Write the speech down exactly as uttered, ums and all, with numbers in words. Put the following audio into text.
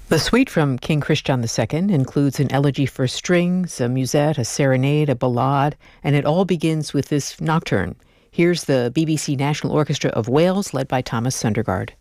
The suite from King Christian the Second includes an elegy for strings, a musette, a serenade, a ballade, and it all begins with this nocturne. Here's the B B C National Orchestra of Wales, led by Thomas Sundergaard.